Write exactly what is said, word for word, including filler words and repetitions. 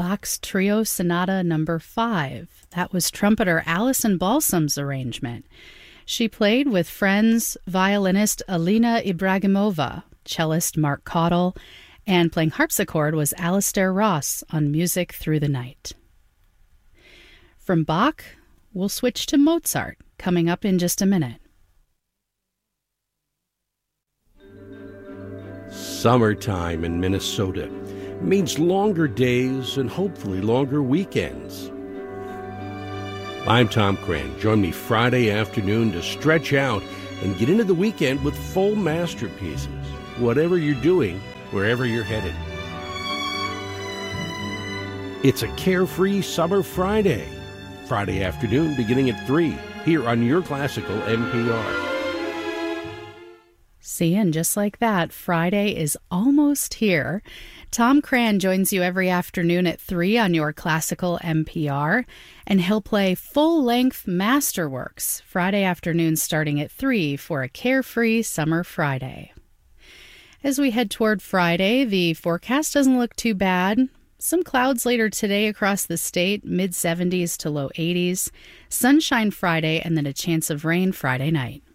Bach's Trio Sonata number five. That was trumpeter Alison Balsam's arrangement. She played with friends violinist Alina Ibragimova, cellist Mark Caudill, and playing harpsichord was Alistair Ross on Music Through the Night. From Bach, we'll switch to Mozart, coming up in just a minute. Summertime in Minnesota means longer days and hopefully longer weekends. I'm Tom Cran. Join me Friday afternoon to stretch out and get into the weekend with full masterpieces, whatever you're doing, wherever you're headed. It's a carefree summer Friday. Friday afternoon beginning at three, here on your classical N P R. See, and just like that, Friday is almost here. Tom Cran joins you every afternoon at three on your classical N P R, and he'll play full-length masterworks Friday afternoon starting at three for a carefree summer Friday. As we head toward Friday, the forecast doesn't look too bad. Some clouds later today across the state, mid seventies to low eighties. Sunshine Friday, and then a chance of rain Friday night.